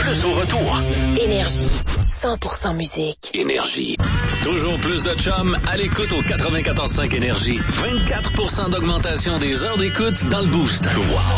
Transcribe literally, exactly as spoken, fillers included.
plus au retour. Énergie. cent pour cent musique. Énergie. Toujours plus de chums à l'écoute au quatre-vingt-quatorze cinq Énergie. vingt-quatre pour cent d'augmentation des heures d'écoute dans le boost. Wow!